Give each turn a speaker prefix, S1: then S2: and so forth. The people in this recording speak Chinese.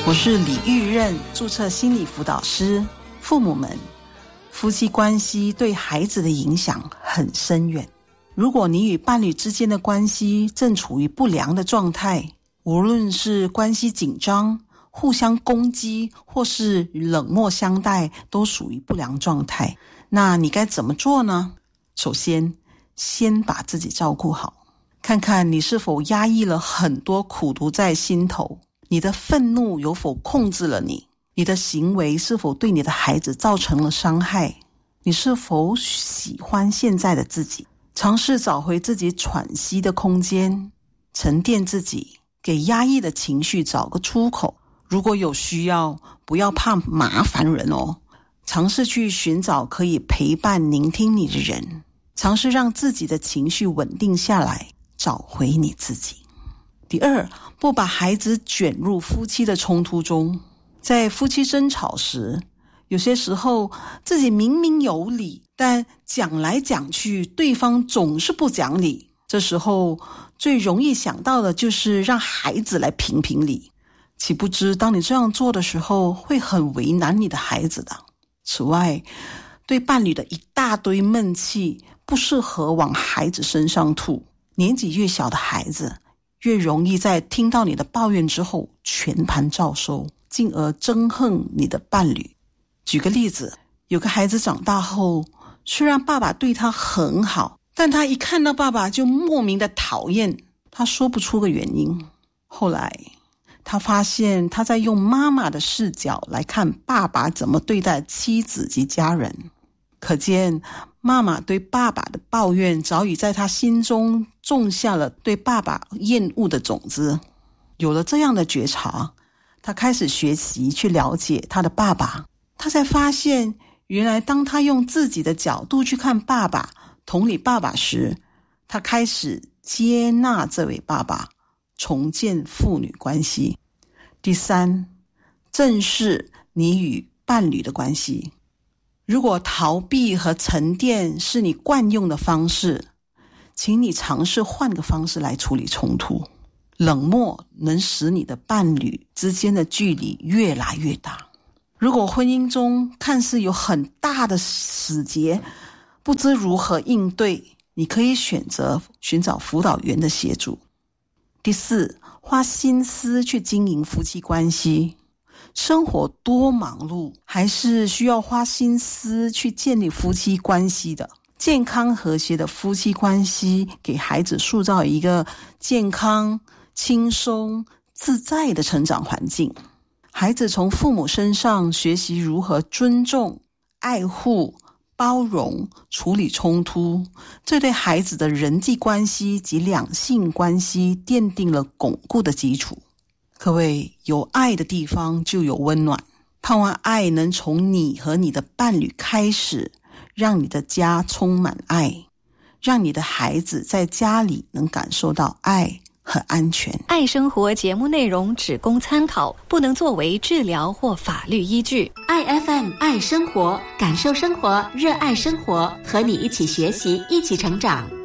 S1: 我是李玉任，注册心理辅导师。父母们，夫妻关系对孩子的影响很深远。如果你与伴侣之间的关系正处于不良的状态，无论是关系紧张、互相攻击或是冷漠相待，都属于不良状态。那你该怎么做呢？首先把自己照顾好，看看你是否压抑了很多苦毒在心头，你的愤怒有否控制了你，你的行为是否对你的孩子造成了伤害，你是否喜欢现在的自己，尝试找回自己喘息的空间，沉淀自己，给压抑的情绪找个出口。如果有需要，不要怕麻烦人哦，尝试去寻找可以陪伴聆听你的人，尝试让自己的情绪稳定下来，找回你自己。第二，不把孩子卷入夫妻的冲突中。在夫妻争吵时，有些时候自己明明有理，但讲来讲去对方总是不讲理，这时候最容易想到的就是让孩子来评评理。岂不知当你这样做的时候，会很为难你的孩子的。此外，对伴侣的一大堆闷气不适合往孩子身上吐。年纪越小的孩子越容易在听到你的抱怨之后全盘照收，进而憎恨你的伴侣。举个例子，有个孩子长大后，虽然爸爸对他很好，但他一看到爸爸就莫名的讨厌，他说不出个原因。后来他发现他在用妈妈的视角来看爸爸怎么对待妻子及家人，可见妈妈对爸爸的抱怨早已在他心中种下了对爸爸厌恶的种子。有了这样的觉察，他开始学习去了解他的爸爸。他才发现，原来当他用自己的角度去看爸爸，同理爸爸时，他开始接纳这位爸爸，重建父女关系。第三，正视你与伴侣的关系。如果逃避和沉淀是你惯用的方式，请你尝试换个方式来处理冲突。冷漠能使你的伴侣之间的距离越来越大。如果婚姻中看似有很大的死结，不知如何应对，你可以选择寻找辅导员的协助。第四，花心思去经营夫妻关系。生活多忙碌，还是需要花心思去建立夫妻关系的。健康和谐的夫妻关系，给孩子塑造一个健康、轻松、自在的成长环境。孩子从父母身上学习如何尊重、爱护、包容、处理冲突，这对孩子的人际关系及两性关系奠定了巩固的基础。各位，有爱的地方就有温暖，盼望爱能从你和你的伴侣开始，让你的家充满爱，让你的孩子在家里能感受到爱和安全。
S2: 爱生活节目内容只供参考，不能作为治疗或法律依据。
S3: 爱 FM 爱生活，感受生活，热爱生活，和你一起学习，一起成长。